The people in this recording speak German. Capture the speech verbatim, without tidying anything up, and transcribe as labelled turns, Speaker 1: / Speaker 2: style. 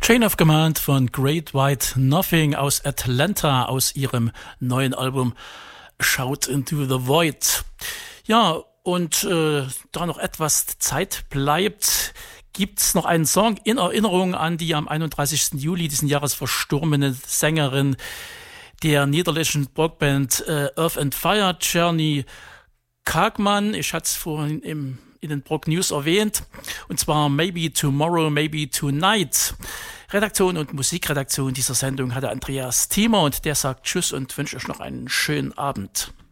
Speaker 1: Chain of Command von Great White Nothing aus Atlanta, aus ihrem neuen Album Shout into the Void. Ja, und äh, da noch etwas Zeit bleibt, gibt's noch einen Song in Erinnerung an die am einunddreißigsten Juli diesen Jahres verstorbene Sängerin der niederländischen Rockband äh, Earth and Fire, Journey Kalkman. Ich hatte es vorhin im in den Brock News erwähnt, und zwar Maybe Tomorrow, Maybe Tonight. Redaktion und Musikredaktion dieser Sendung hatte Andreas Thiemer, und der sagt Tschüss und wünsche euch noch einen schönen Abend.